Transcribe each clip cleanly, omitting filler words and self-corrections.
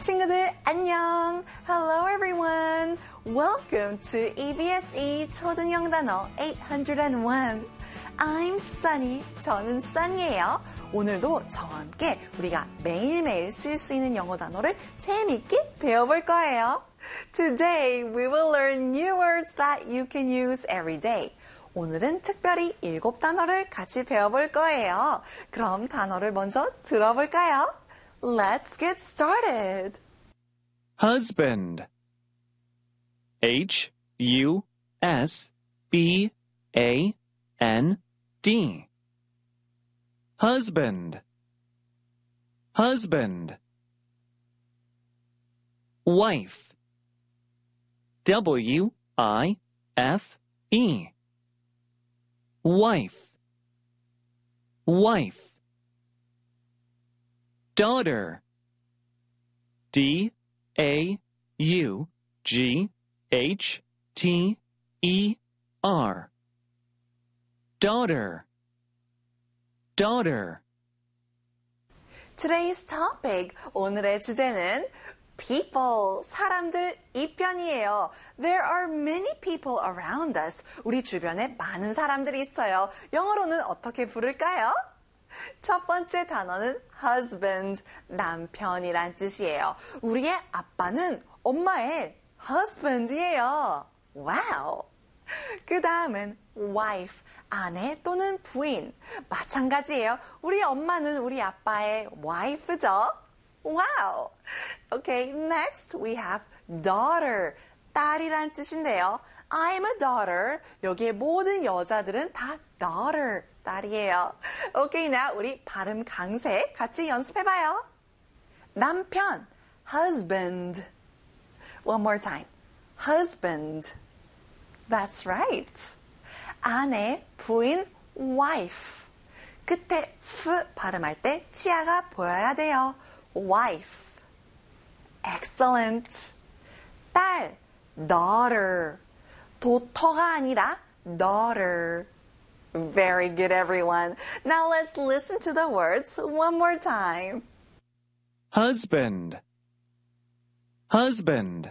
친구들 안녕. Hello everyone. Welcome to EBSE 초등형 단어 801. I'm Sunny. 저는 Sunny예요. 오늘도 저와 함께 우리가 매일매일 쓸 수 있는 영어 단어를 재미있게 배워볼 거예요. Today we will learn new words that you can use every day. 오늘은 특별히 7단어를 같이 배워볼 거예요. 그럼 단어를 먼저 들어볼까요? Let's get started. Husband. H-U-S-B-A-N-D. Husband. Husband. Wife. W-I-F-E. Wife. Wife. Daughter. D-A-U-G-H-T-E-R. Daughter. Daughter. Today's topic, 오늘의 주제는 people, 사람들 이편이에요. There are many people around us. 우리 주변에 많은 사람들이 있어요. 영어로는 어떻게 부를까요? 첫 번째 단어는 husband, 남편이란 뜻이에요. 우리의 아빠는 엄마의 husband이에요. 와우! 그 다음은 wife, 아내 또는 부인. 마찬가지예요. 우리 엄마는 우리 아빠의 wife죠. 와우! Okay, next we have daughter, 딸이란 뜻인데요. I'm a daughter. 여기에 모든 여자들은 다 daughter, 딸이에요. Okay, now 우리 발음 강세 같이 연습해봐요. 남편, husband. One more time. husband. That's right. 아내, 부인, wife. 끝에 F 발음할 때 치아가 보여야 돼요. wife. Excellent. 딸, daughter. 도터가 아니라 daughter. Very good, everyone. Now let's listen to the words one more time. Husband. Husband.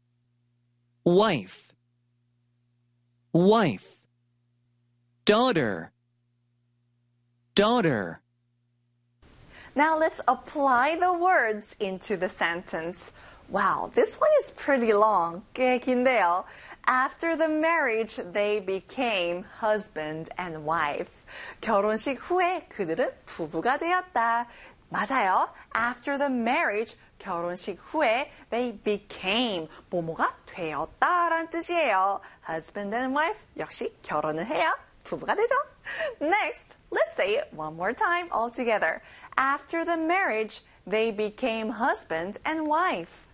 Wife. Wife. Daughter. Daughter. Now let's apply the words into the sentence. Wow, this one is pretty long. 꽤 긴데요. After the marriage, they became husband and wife. 결혼식 후에 그들은 부부가 되었다. 맞아요. After the marriage, 결혼식 후에 they became, 뭐뭐가 되었다라는 뜻이에요. Husband and wife, 역시 결혼을 해야 부부가 되죠. Next, let's say it one more time all together. After the marriage, they became husband and wife.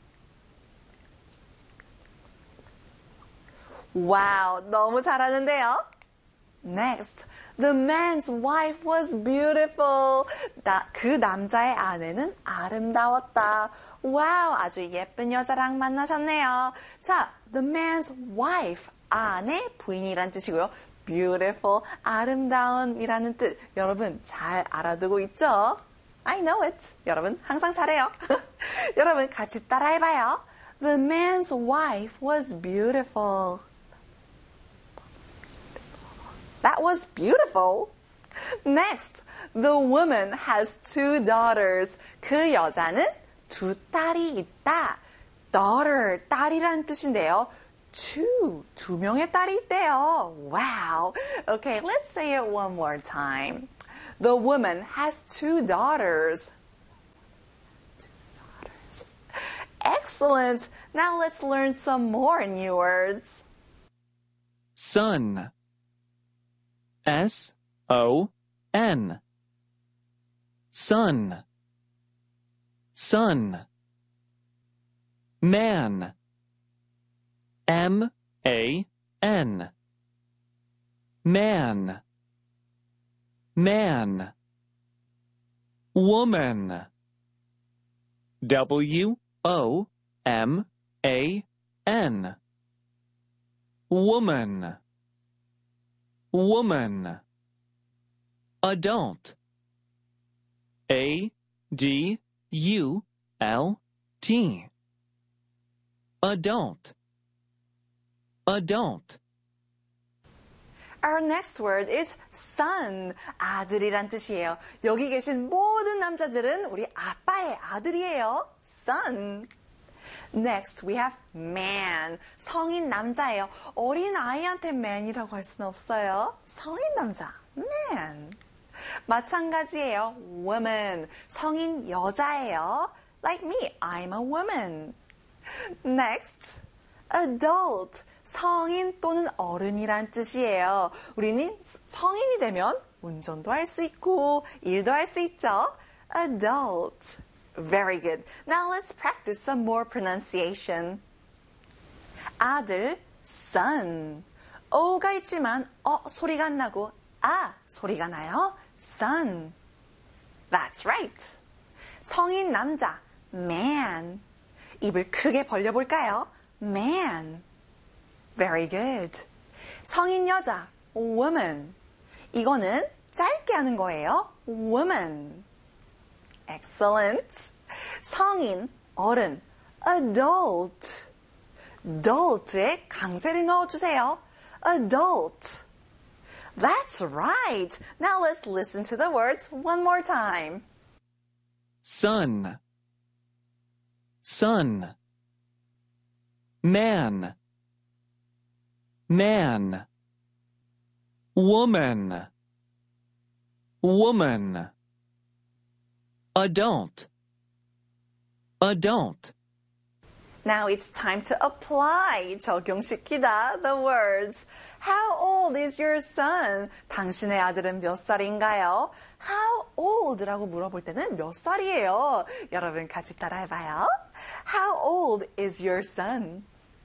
Wow, 너무 잘하는데요? Next, the man's wife was beautiful. 그 남자의 아내는 아름다웠다. 와우, 아주 예쁜 여자랑 만나셨네요. 자, the man's wife, 아내, 부인이란 뜻이고요. beautiful, 아름다운이라는 뜻. 여러분 잘 알아두고 있죠? I know it. 여러분 항상 잘해요. 여러분 같이 따라해봐요. The man's wife was beautiful. That was beautiful. Next, the woman has 2 daughters. 그 여자는 2 딸이 있다. daughter, 딸이라는 뜻인데요. 2 명의 딸이 있대요. Wow. Okay, let's say it one more time. The woman has 2 daughters. 2 daughters. Excellent. Now let's learn some more new words. Son. S-O-N. Son. Son. Man. M-A-N. Man. Man. Woman. W-O-M-A-N. Woman. Woman. Adult. A-D-U-L T. Adult. Adult. Our next word is son. 아들이란 뜻이에요. 여기 계신 모든 남자들은 우리 아빠의 아들이에요. son. Next, we have man. 성인 남자예요. 어린 아이한테 man이라고 할 수는 없어요. 성인 남자. man. 마찬가지예요. woman. 성인 여자예요. Like me, I'm a woman. Next, adult. 성인 또는 어른이란 뜻이에요. 우리는 성인이 되면 운전도 할 수 있고 일도 할 수 있죠. Adult. Very good. Now let's practice some more pronunciation. 아들, son. O가 있지만 소리가 안 나고 소리가 나요. son. That's right. 성인 남자, man. 입을 크게 벌려볼까요? man. Very good. 성인 여자, woman. 이거는 짧게 하는 거예요. woman. Excellent. 성인, 어른, adult. adult에 강세를 넣어주세요. adult. That's right. Now let's listen to the words one more time. Son. Son. Man. Man. Woman. Woman. Adult. Adult. Now it's time to apply, 적용시키다, the words. How old is your son? 당신의 아들은 몇 살인가요? How old라고 물어볼 때는 몇 살이에요? 여러분 같이 따라해봐요. How old is your son?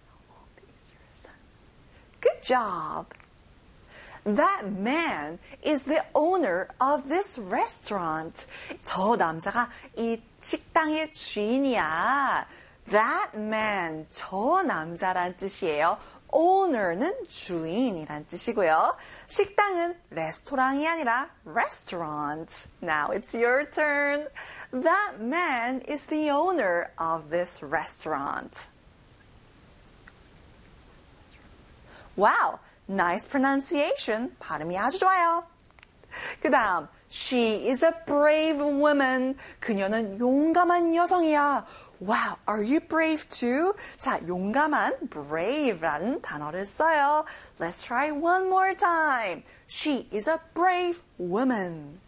Good job. That man is the owner of this restaurant. 저 남자가 이 식당의 주인이야. That man, 저 남자란 뜻이에요. owner는 주인이란 뜻이고요. 식당은 레스토랑이 아니라 restaurant. Now it's your turn. That man is the owner of this restaurant. Wow, nice pronunciation. 발음이 아주 좋아요. 그 다음, she is a brave woman. 그녀는 용감한 여성이야. Wow, are you brave too? 자, 용감한, brave라는 단어를 써요. Let's try one more time. She is a brave woman.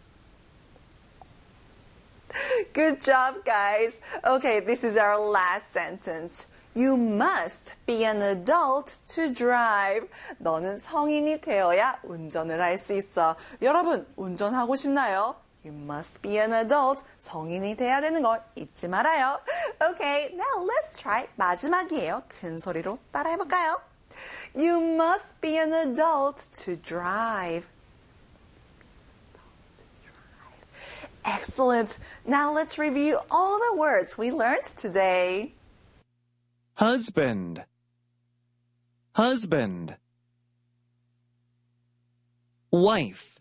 Good job, guys. Okay, this is our last sentence. You must be an adult to drive. 너는 성인이 되어야 운전을 할 수 있어. 여러분, 운전하고 싶나요? You must be an adult. 성인이 돼야 되는 거 잊지 말아요. Okay, now let's try. 마지막이에요. 큰 소리로 따라해볼까요? You must be an adult to drive. Excellent. Now let's review all the words we learned today. Husband. Husband. Wife.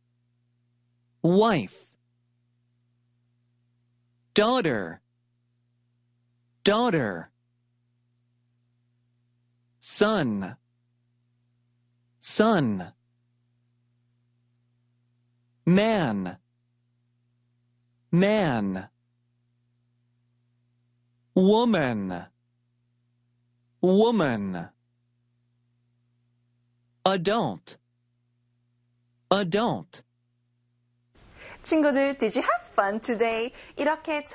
Wife. Daughter. Daughter. Son. Son. Man. Man. Woman. Woman. Adult. Adult. 친구들, did you have fun today? 이렇게